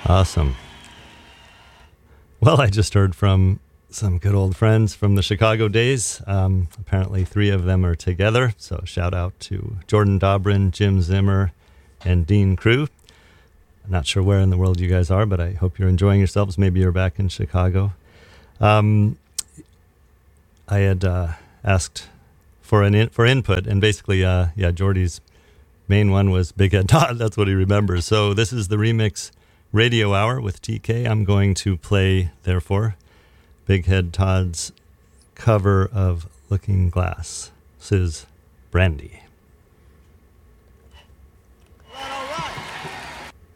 Awesome. Well, I just heard from some good old friends from the Chicago days. Apparently 3 of them are together. So shout out to Jordan Dobrin, Jim Zimmer, and Dean Crew. I'm not sure where in the world you guys are, but I hope you're enjoying yourselves. Maybe you're back in Chicago. I had asked for input, and basically, Jordy's main one was Big Head Todd. That's what he remembers. So this is the Remix Radio Hour with TK. I'm going to play, therefore, Big Head Todd's cover of Looking Glass. This is Brandy.